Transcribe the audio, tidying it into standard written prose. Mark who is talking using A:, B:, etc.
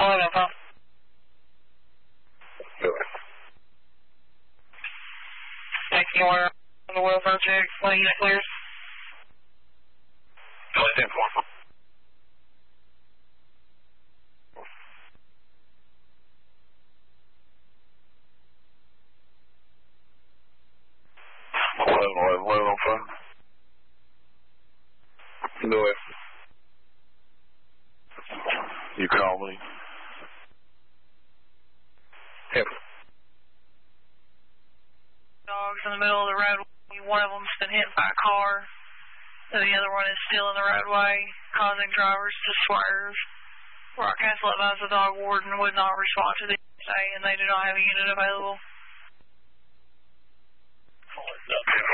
A: info.
B: Good.
A: Taking order on the welfare check. When you get cleared?
B: Only 10-4. On phone. Go ahead. You call me. Yep.
A: Dogs in the middle of the road. One of them's been hit by a car. The other one is still in the roadway, causing drivers to swerve. Rock Castle advised the dog warden would not respond to the ESA, and they do not have a unit available.